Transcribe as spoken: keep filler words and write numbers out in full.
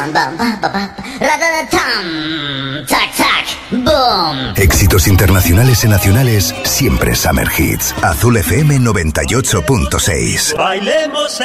Bam, bam, bam, bam, bam. Ratatatam. Tac, tac. Boom. Éxitos internacionales y nacionales, siempre Summer Hits. Azul F M noventa y ocho punto seis. Bailemos